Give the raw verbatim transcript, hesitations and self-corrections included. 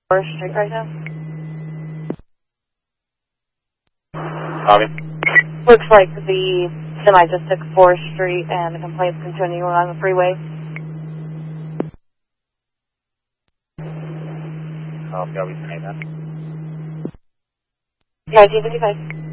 fourth Street right now. Copy. Looks like the semi just took fourth Street and the complaint's continuing on the freeway. Copy, I'll be saying that. nineteen fifty-five.